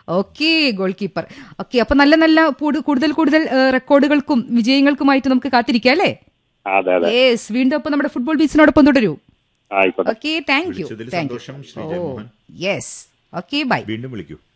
Okay, goal keeper. Okay, അപ്പൊ നല്ല നല്ല കൂടുതൽ കൂടുതൽ റെക്കോർഡുകൾക്കും വിജയങ്ങൾക്കുമായിട്ട് നമുക്ക് കാത്തിരിക്കാം അല്ലേ? യെസ്, വീണ്ടും അപ്പൊ നമ്മുടെ ഫുട്ബോൾ ബീച്ചിനോടൊപ്പം തുടരൂ. Okay, thank you. സന്തോഷം Shri Jayan Mohan. Yes, okay, by. വീണ്ടും വിളിക്കൂ.